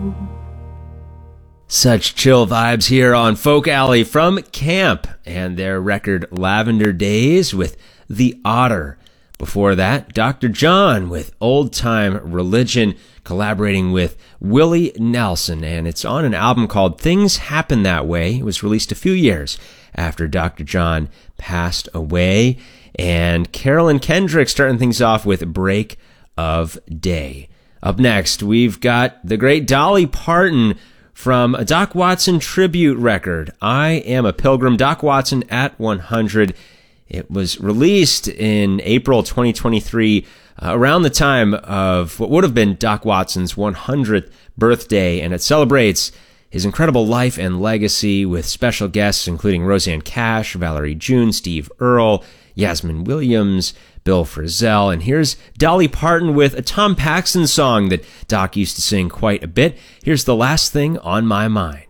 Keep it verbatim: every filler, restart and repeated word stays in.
Such chill vibes here on Folk Alley from Camp and their record Lavender Days with The Otter. Before that, Doctor John with Old Time Religion, collaborating with Willie Nelson, and it's on an album called Things Happen That Way. It was released a few years after Doctor John passed away. And Carolyn Kendrick starting things off with Break of Day. Up next, we've got the great Dolly Parton from a Doc Watson tribute record, I Am a Pilgrim, Doc Watson at one hundred. It was released in April twenty twenty-three, uh, around the time of what would have been Doc Watson's one hundredth birthday, and it celebrates his incredible life and legacy with special guests including Roseanne Cash, Valerie June, Steve Earle, Yasmin Williams, Bill Frisell, and here's Dolly Parton with a Tom Paxton song that Doc used to sing quite a bit. Here's The Last Thing on My Mind.